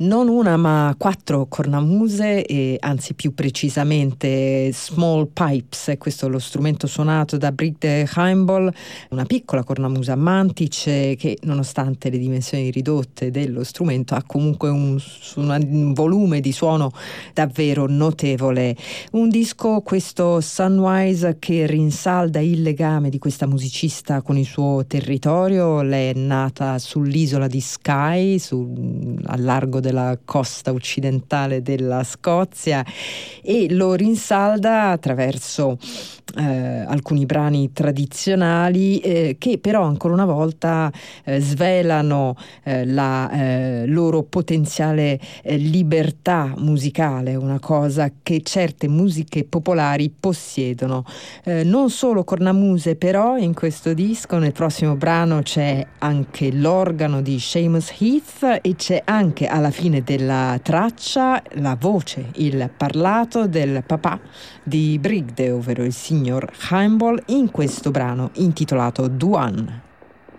Non una ma 4 cornamuse, e anzi più precisamente small pipes, questo è lo strumento suonato da Brigde Heimbol, una piccola cornamusa mantice che nonostante le dimensioni ridotte dello strumento ha comunque un volume di suono davvero notevole. Un disco, questo Sunwise, che rinsalda il legame di questa musicista con il suo territorio. Lei è nata sull'isola di Skye, al largo della costa occidentale della Scozia, e lo rinsalda attraverso alcuni brani tradizionali che però ancora una volta svelano la loro potenziale libertà musicale, una cosa che certe musiche popolari possiedono. Non solo cornamuse però in questo disco. Nel prossimo brano c'è anche l'organo di Seamus Heath e c'è anche alla fine della traccia la voce, il parlato del papà di Brigde, ovvero il signor Heimbol, in questo brano intitolato Duan.